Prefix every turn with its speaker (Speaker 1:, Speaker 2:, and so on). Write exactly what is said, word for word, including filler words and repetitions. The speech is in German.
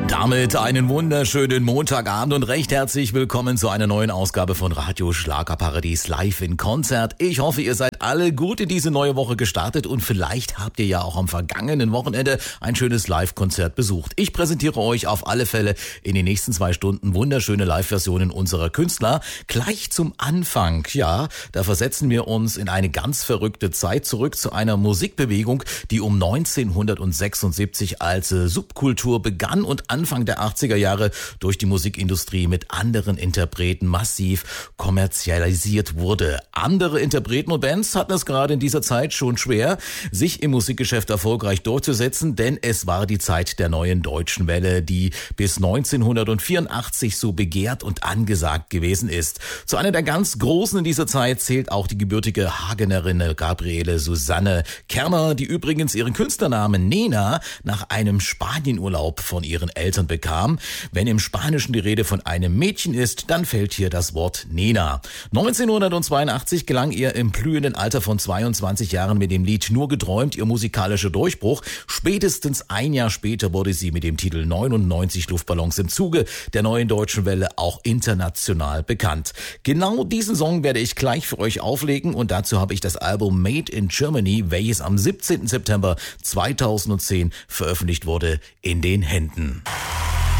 Speaker 1: Damit einen wunderschönen Montagabend und recht herzlich willkommen zu einer neuen Ausgabe von Radio Schlagerparadies live in Konzert. Ich hoffe, ihr seid alle gut in diese neue Woche gestartet und vielleicht habt ihr ja auch am vergangenen Wochenende ein schönes Live-Konzert besucht. Ich präsentiere euch auf alle Fälle in den nächsten zwei Stunden wunderschöne Live-Versionen unserer Künstler. Gleich zum Anfang, ja, da versetzen wir uns in eine ganz verrückte Zeit zurück zu einer Musikbewegung, die um neunzehnhundertsechsundsiebzig als äh, Subkultur begann und Anfang der achtziger Jahre durch die Musikindustrie mit anderen Interpreten massiv kommerzialisiert wurde. Andere Interpreten und Bands hatten es gerade in dieser Zeit schon schwer, sich im Musikgeschäft erfolgreich durchzusetzen, denn es war die Zeit der neuen deutschen Welle, die bis neunzehnhundertvierundachtzig so begehrt und angesagt gewesen ist. Zu einer der ganz Großen in dieser Zeit zählt auch die gebürtige Hagenerin Gabriele Susanne Kerner, die übrigens ihren Künstlernamen Nena nach einem Spanienurlaub von ihren Eltern bekam. Wenn im Spanischen die Rede von einem Mädchen ist, dann fällt hier das Wort Nena. neunzehnhundertzweiundachtzig gelang ihr im blühenden Alter von zweiundzwanzig Jahren mit dem Lied Nur geträumt ihr musikalischer Durchbruch. Spätestens ein Jahr später wurde sie mit dem Titel neunundneunzig Luftballons im Zuge der neuen deutschen Welle auch international bekannt. Genau diesen Song werde ich gleich für euch auflegen und dazu habe ich das Album Made in Germany, welches am siebzehnten September zweitausendzehn veröffentlicht wurde, in den Händen.